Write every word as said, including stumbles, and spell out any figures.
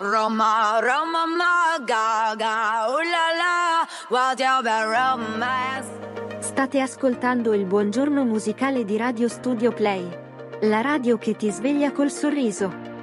Roma, Roma, ma, gaga, ooh la la, what your bad romance. State ascoltando il buongiorno musicale di Radio Studio Play. La radio che ti sveglia col sorriso.